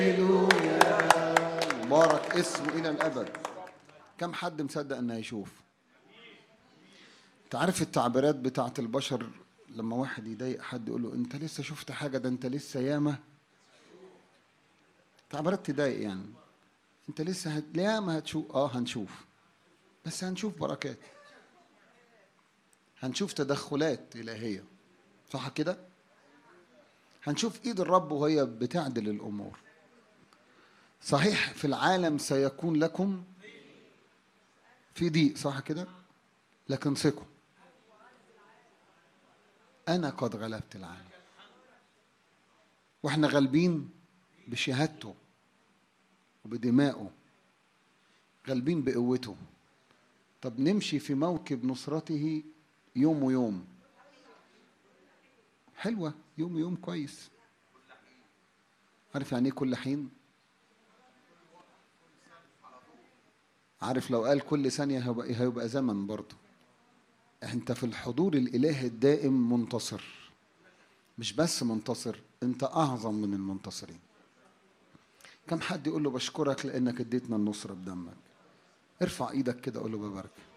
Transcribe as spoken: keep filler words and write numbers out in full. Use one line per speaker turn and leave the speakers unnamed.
مبارك اسمه إلى الأبد. كم حد مصدق أنه يشوف؟ تعرف التعبيرات بتاعت البشر لما واحد يضايق حد يقول له أنت لسه شفت حاجة؟ ده أنت لسه ياما. تعبيرات تضايق يعني. أنت لسه هت... ياما هتشوف. آه هنشوف، بس هنشوف بركات، هنشوف تدخلات إلهية، صح كده؟ هنشوف إيد الرب وهي بتعدل الأمور. صحيح في العالم سيكون لكم في ضيق، صح كده؟ لكن ثقوا، أنا قد غلبت العالم. وإحنا غالبين بشهادته وبدمائه، غالبين بقوته. طب نمشي في موكب نصرته يوم ويوم. حلوة، يوم ويوم كويس. عارف يعني ايه كل حين؟ عارف لو قال كل ثانية هيبقى, هيبقى زمن برضه. انت في الحضور الإلهي الدائم منتصر. مش بس منتصر، انت أعظم من المنتصرين. كم حد يقول له بشكرك لأنك اديتنا النصرة بدمك؟ ارفع ايدك كده قول له ببارك.